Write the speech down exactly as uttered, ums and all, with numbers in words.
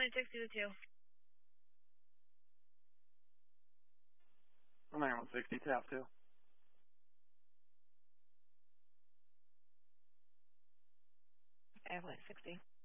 nine sixty to two. nine one sixty, tap two. Avalanche sixty.